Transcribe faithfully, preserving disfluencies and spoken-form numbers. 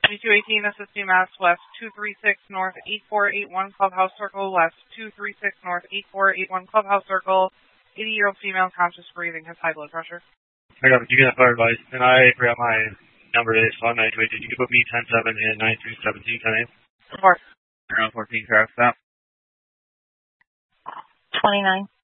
seventy-two eighteen, assisting Mass West two three six North eight four eight one Clubhouse Circle West two three six North eight four eight one Clubhouse Circle. eighty-year-old female, conscious breathing, has high blood pressure. I got it. You got fire advice, and I forgot my number today, so I'm not wait. Did you put me ten seven and nine three seventeen ten eight? Of course. Around fourteen, craft stop. twenty-nine.